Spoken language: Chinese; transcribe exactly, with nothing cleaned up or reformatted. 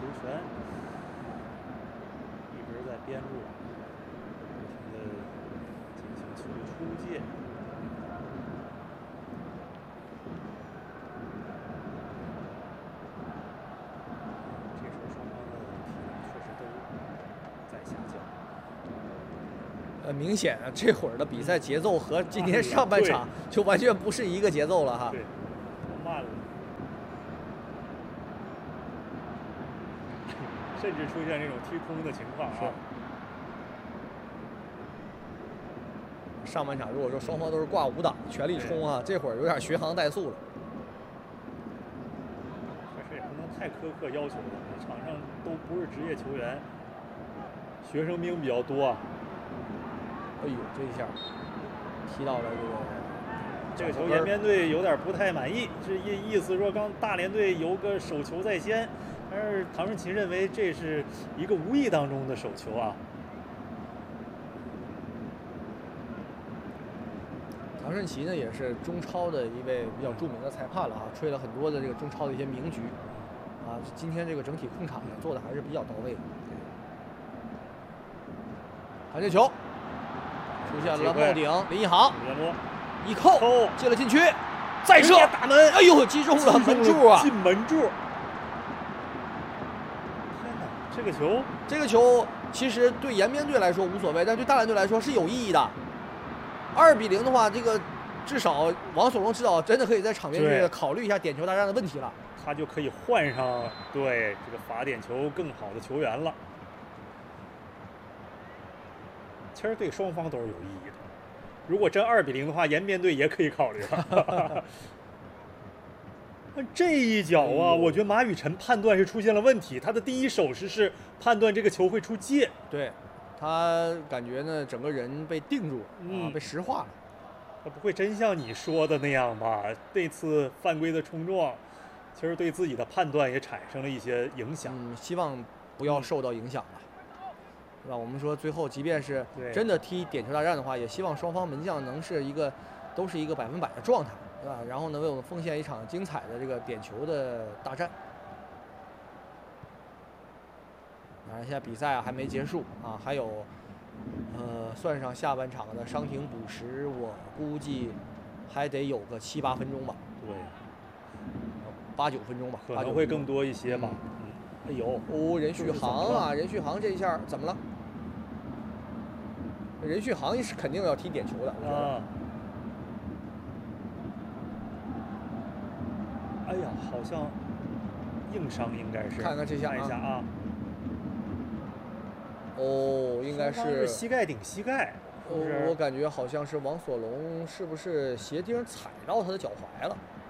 权，一直在边路不停的进行球出界。这时候双方的体力确实都在下降。 呃，明显啊，这会儿的比赛节奏和今天上半场就完全不是一个节奏了哈。 对，慢了。甚至出现这种踢空的情况啊！ 上半场如果说双方都是挂五档全力冲啊，这会儿有点巡航怠速了。 但是也不能太苛刻要求了，场上都不是职业球员，学生兵比较多啊。 哎呦，这一下踢到了这个，这个球延边队有点不太满意，是意意思说刚大连队有个手球在先。但是唐顺奇认为这是一个无意当中的手球啊。 唐顺奇呢也是中超的一位比较著名的裁判了啊，吹了很多的这个中超的一些名局啊。今天这个整体控场呢做的还是比较到位的。看这球，出现了帽顶，林奕航一扣进了禁区，再射打门， 哎呦，击中了门柱啊， 进门柱。这个球， 这个球其实对延边队来说无所谓，但对大连队来说是有意义的。二比零的话，这个至少王索隆指导真的可以在场边去考虑一下点球大战的问题了。 他就可以换上对这个罚点球更好的球员了。其实对双方都是有意义的。如果真二比零的话，延边队也可以考虑了。这一脚啊，我觉得马雨辰判断是出现了问题。他的第一手势是判断这个球会出界， 对他感觉呢，整个人被定住了，嗯、啊，被石化了。 他不会真像你说的那样吧？那次犯规的冲撞，其实对自己的判断也产生了一些影响。 嗯，希望不要受到影响吧，对吧？我们说最后，即便是真的踢点球大战的话，也希望双方门将能是一个，都是一个百分百的状态。对吧？然后呢，为我们奉献一场精彩的这个点球的大战。当然，现在比赛啊还没结束啊，还有，呃，算上下半场的伤停补时，我估计还得有个七八分钟吧。 对， 八九分钟吧， 可能会更多一些吧。 嗯，哎呦，哦，任旭航啊，任旭航这一下怎么了？任旭航是肯定要踢点球的，我觉得。 啊哎呀，好像硬伤应该是。 看看这下， 看一下啊。 哦，应该是膝盖顶膝盖。 我我感觉好像是王索隆是不是鞋钉踩到他的脚踝了？